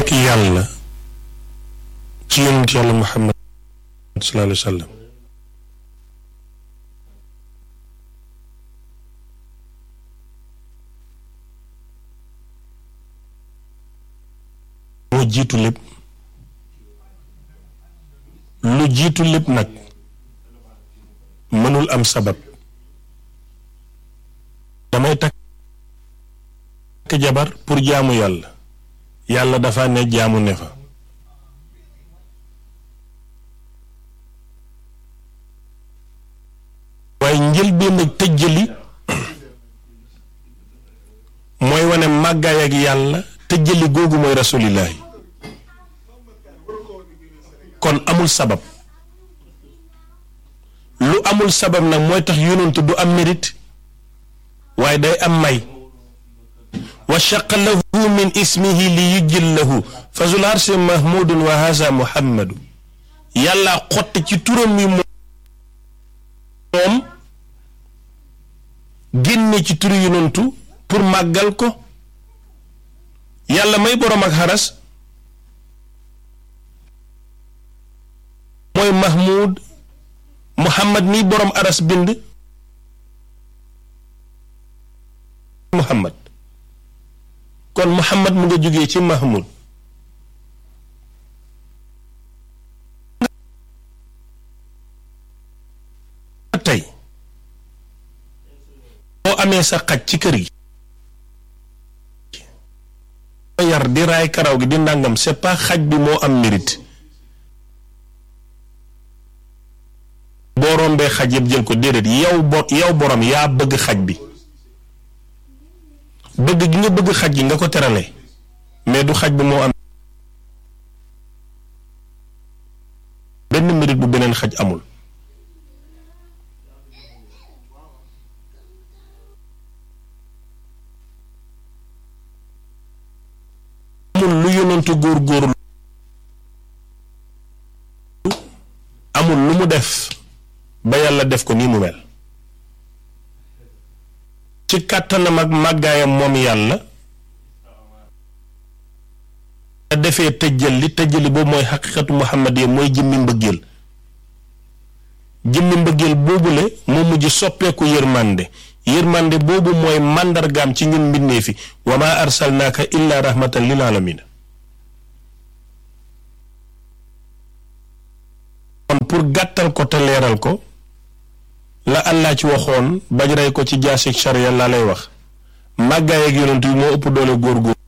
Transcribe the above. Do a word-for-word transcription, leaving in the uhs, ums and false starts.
ak yàlla ci yonent yàlla Muhammad sallallahu alayhi wa sallam moo jiitu lépp lu jiitu lépp nag mënul am sabab damay takk jabar pour jaamu yàlla yàlla dafa ne jaamu ne fa waaye njëlbéen ak tëjjali mooy wane màggaay ak yàlla tëjjali googu mooy rasulillahi kon amul sabab lu amul sabab nag mooy tax yonent du am mérite waaye day am may wa shaqa lahu min ismihi li yujillahu fa zul arsi mahmudun wa haza muhammadu yàlla xotti ci turam wi moom génne ci turu yonentu pour màggal ko yàlla may boroom ak xaras mooy mahmud muhammad mi boroom aras bind muhammad kon muhammad mu nga jógee ci mahmud tey boo amee sa xaj ci kër gi yar di raay karaw gi di ndàngam c'est pas xaj bi moo am mérite boo rombee xaj yëpp jël ko déedéet yow bo yow borom yaa bëgg xaj bi bëgg gi nga bëgg xaj gi nga ko terale mais du xaj bi moo am benn mérite bu beneen xaj amul amul lu yonentu góor góorlu amul lu mu def ba yàlla def ko nii mu mel ci kàttanam ak màggaayam moom yàlla a defee tëjjal li tëjjali boobu mooy xaqiqatu muhammadiya mooy jëmmi mbëggeel jëmmi mbëggeel boobule moo mujj soppeeku yërmande yërmande boobu mooy màndargaam ci ñun mbindee fi wa ma arsalnaaka illa rahmatan lil alamin kon pour gàttal ko te leeral ko la Allah ci waxoon bañ rey ko ci jaasig sharia laa lay wax màggaay ak yonent yi moo ëpp doole góor góor